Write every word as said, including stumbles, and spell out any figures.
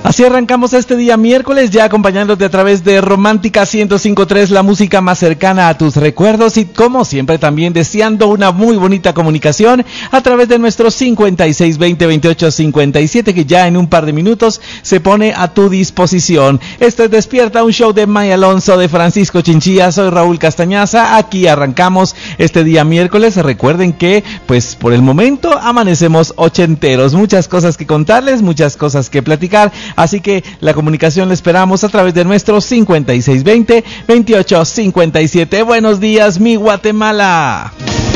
Así arrancamos este día miércoles, ya acompañándote a través de Romántica ciento cinco punto tres, la música más cercana a tus recuerdos, y como siempre también deseando una muy bonita comunicación a través de nuestro cincuenta y seis veinte veintiocho cincuenta y siete, que ya en un par de minutos se pone a tu disposición. Este es Despierta, un show de May Alonso, de Francisco Chinchilla. Soy Raúl Castañaza, aquí arrancamos este día miércoles. Recuerden que pues por el momento amanecemos ochenteros, muchas cosas que contarles, muchas cosas que platicar, así que la comunicación la esperamos a través de nuestro cincuenta y seis veinte veintiocho cincuenta y siete. Buenos días, mi Guatemala.